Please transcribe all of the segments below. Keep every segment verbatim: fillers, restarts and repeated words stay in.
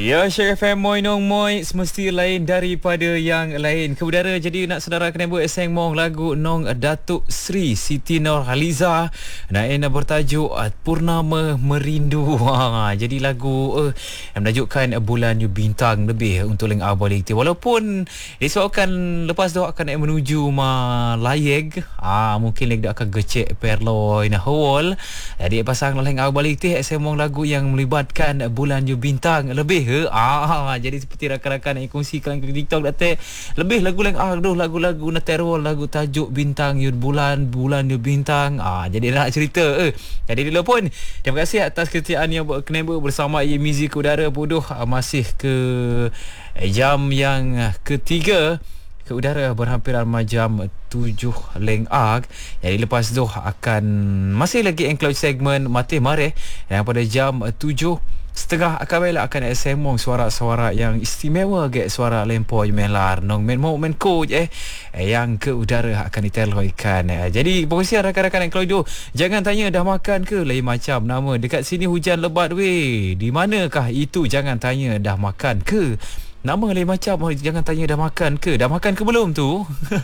Ya, Syekh F M Moi Nong Moi semesti lain daripada yang lain. Keudara jadi nak saudara kena buat eseng mong lagu Nong Datuk Sri Siti Nurhaliza naik bertajuk Purnama Merindu. Ha, jadi lagu uh, yang menunjukkan bulan bintang lebih untuk leng abalik. Walaupun disebabkan lepas tu akan menuju ma layeg, ah ha, mungkin leng dak akan gecek perloi na hol. Jadi pasang leng abalik ti eseng mong lagu yang melibatkan bulan bintang lebih. Ah, jadi seperti rakan-rakan yang kongsikan ke TikTok datuk lebih lagu lain ah aduh lagu-lagu na teror lagu tajuk bintang yud bulan bulan yud bintang. Ah, jadi nak cerita eh. Jadi dulu pun terima kasih atas kesetiaan yang kena bersama Ye Muzik Udara Bodoh ah, masih ke jam yang ketiga ke udara berhampiran jam tujuh leng ag. Jadi lepas tu akan masih lagi include segmen Mati Mareh yang pada jam tujuh setengah akan bela akan semong suara-suara yang istimewa ke suara lempoi melar nong men mo men coach eh yang ke udara akan diteloikan. Eh, jadi pokoknya rakan-rakan yang kalau jangan tanya dah makan ke lain macam nama dekat sini hujan lebat weh. Di manakah itu jangan tanya dah makan ke. Nama lain macam jangan tanya dah makan ke. Dah makan ke belum tu?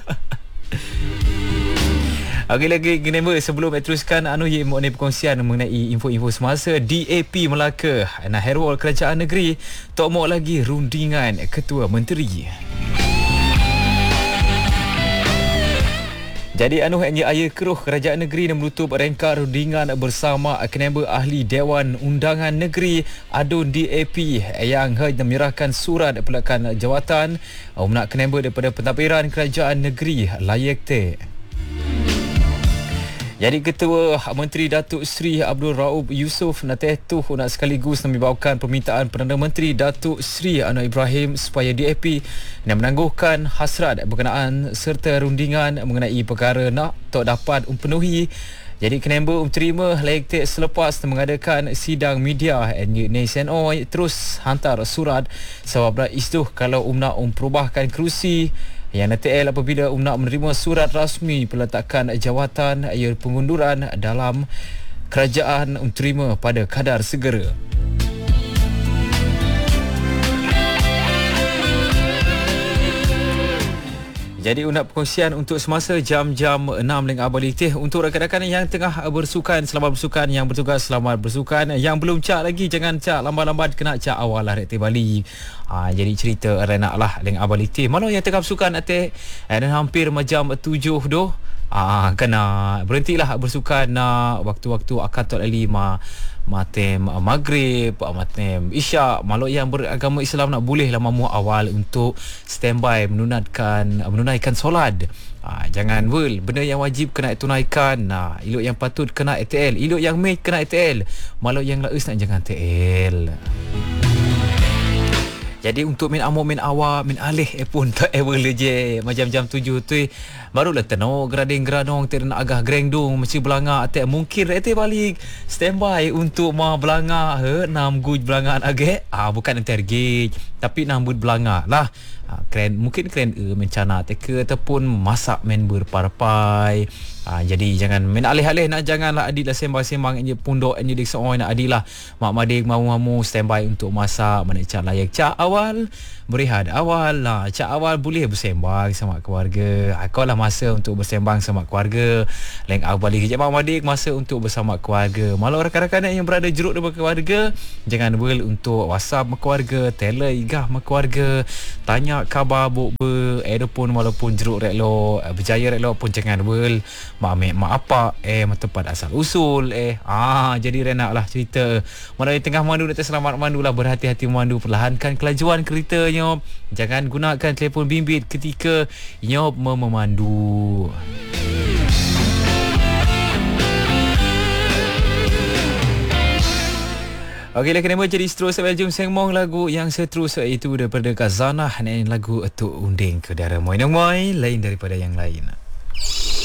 Okey lagi Gnember sebelum teruskan anu ye mengenai perkongsian mengenai info-info semasa D A P Melaka nak herwal kerajaan negeri tok mok lagi rundingan ketua menteri. Jadi anu hanya ayah keruh kerajaan negeri yang menutup rengka rundingan bersama Kenemba Ahli Dewan Undangan Negeri Adun D A P yang hanya menyerahkan surat pelakan jawatan menak Kenemba daripada pentadbiran kerajaan negeri layak te. Jadi Ketua Menteri Datuk Sri Abdul Raub Yusof nak tetuh nak sekaligus membawakan permintaan Perdana Menteri Datuk Sri Anwar Ibrahim supaya D A P nak menangguhkan hasrat berkenaan serta rundingan mengenai perkara nak tak dapat mempenuhi. Jadi Kenemba um terima layaktik selepas mengadakan sidang media Nation Oi terus hantar surat sebab istuh kalau um nak um perubahkan kerusi yang N T L apabila um nak menerima surat rasmi peletakan jawatan ia pengunduran dalam kerajaan um terima pada kadar segera. Jadi untuk perkongsian untuk semasa jam-jam enam leng abalik teh untuk rakan-rakan yang tengah bersukan, selamat bersukan, yang bertugas selamat bersukan, yang belum cak lagi jangan cak lambat-lambat kena cak awal lah rekti Bali. Ha, jadi cerita renak lah leng abalik teh. Mana yang tengah bersukan teh dan hampir jam tujuh doh. Ah, kena berhentilah bersukan nak waktu-waktu akatot ali ma matem maghrib, matem isyak. Malu yang beragama Islam nak boleh lah mamu awal untuk standby menunaikan menunaikan solat. Ah, jangan wel benda yang wajib kena tunaikan. Nah, ilok yang patut kena A T L, ilok yang mate kena A T L. Malu yang laus nak jangan A T L. Jadi untuk min amok min awak min alih eh pun tak ever je macam jam tujuh tu barulah tenor grading gradong ter nak agak greng dong mesti belanga atek mungkin rete balik standby untuk ma belanga he enam guj belangaan agak ah bukan target tapi enam guj belanga lah. Ha, keren mungkin keren e mencana teka ataupun masak men berparpai. Ha, jadi jangan main alih-alih nak janganlah adilah sembang-sembang ini pundok ini dik seorang nak adilah mak madik mamu-mamu standby untuk masak mana cak layak cak awal berehat awal lah cak awal boleh bersembang sama keluarga. Kau lah masa untuk bersembang sama keluarga lain awal balik kejap mak madik masa untuk bersama keluarga. Malu rakan-rakan yang berada jeruk dengan keluarga jangan bel untuk WhatsApp mak keluarga telegram mak keluarga tanya khabar buk ber adapun walaupun jeruk rek lo berjaya rek lo pun jangan bel mak mek mak apa eh tempat asal usul eh ah jadi renak lah cerita mana di tengah mandu nak selamat mandu lah berhati-hati mandu perlahankan kelajuan kereta nyop jangan gunakan telefon bimbit ketika nyop memandu. Okeylah kena jadi seterusnya jom sengmong lagu yang seterusnya itu daripada Kazanah dan lagu Atuk Unding ke darah Moi Nong Moi lain daripada yang lain.